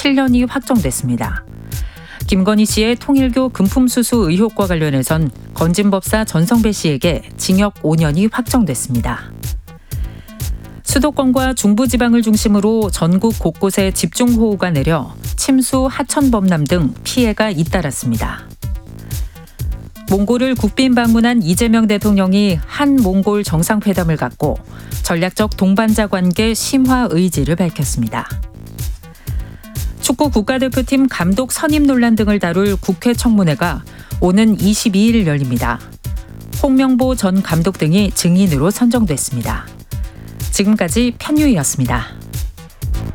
7년이 확정됐습니다. 김건희 씨의 통일교 금품수수 의혹과 관련해선 건진법사 전성배 씨에게 징역 5년이 확정됐습니다. 수도권과 중부지방을 중심으로 전국 곳곳에 집중호우가 내려 침수, 하천범람 등 피해가 잇따랐습니다. 몽골을 국빈 방문한 이재명 대통령이 한몽골 정상회담을 갖고 전략적 동반자 관계 심화 의지를 밝혔습니다. 축구 국가대표팀 감독 선임 논란 등을 다룰 국회 청문회가 오는 22일 열립니다. 홍명보 전 감독 등이 증인으로 선정됐습니다. 지금까지 편유희였습니다.